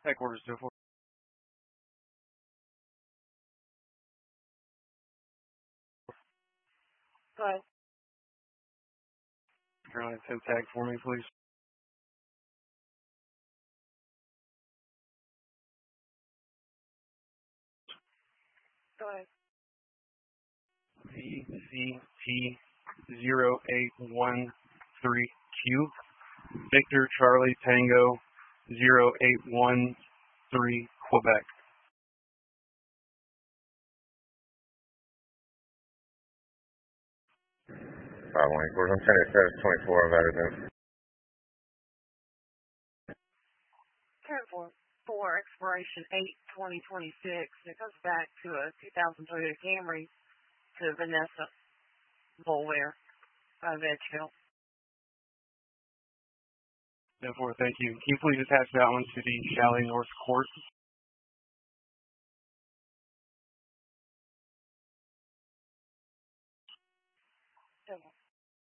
Headquarters 04. Go ahead. Carolina 10 tag for me, please. Go ahead. VCT0813Q. Victor Charlie Tango 0813 Quebec. 514, I'm sending a service 24 of evidence. 10-4, expiration 8/2026. It goes back to a 2000 Toyota Camry to Vanessa Boulware of Edgehill. 10-4, thank you. Can you please attach that one to the Shalley North Court? 10-4.